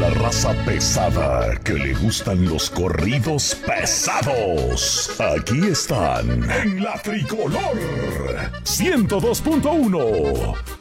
la raza pesada que le gustan los corridos pesados. Aquí están en la Tricolor 102.1.